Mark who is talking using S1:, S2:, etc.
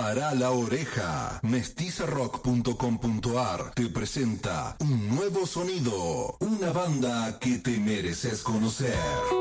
S1: Para la oreja, mestizarock.com.ar te presenta un nuevo sonido, una banda que te mereces conocer.